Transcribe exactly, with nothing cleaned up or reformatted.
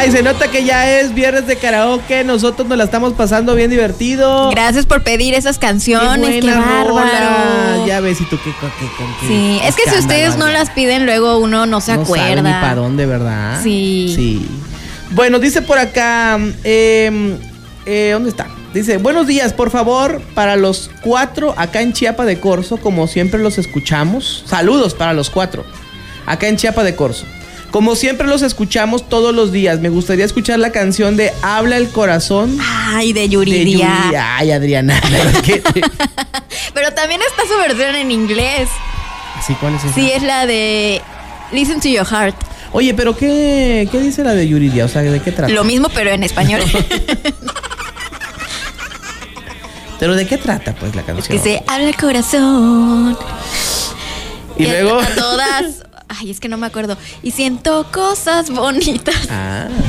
Ay, se nota que ya es viernes de karaoke. Nosotros nos la estamos pasando bien divertido. Gracias por pedir esas canciones. Qué, qué bárbaro. Ya ves, y tú qué, qué, qué, sí, qué es que si ustedes no las piden, luego uno no se no acuerda. Sabe ni para dónde, ¿verdad? Sí. Sí. Bueno, dice por acá, eh, eh, ¿dónde está? Dice, buenos días, por favor, para los cuatro acá en Chiapa de Corzo, como siempre los escuchamos. Saludos para los cuatro, acá en Chiapa de Corzo. Como siempre los escuchamos todos los días. Me gustaría escuchar la canción de Habla el Corazón. Ay, de Yuridia. De Yuridia. Ay, Adriana. Pero también está su versión en inglés. ¿Sí? ¿Cuál es esa? Sí, es la de Listen to Your Heart. Oye, pero ¿qué, qué dice la de Yuridia? O sea, ¿de qué trata? Lo mismo, pero en español. ¿Pero de qué trata, pues, la canción? Es que se habla el corazón. Y, y luego... A todas... Ay, es que no me acuerdo. Y siento cosas bonitas. Ah...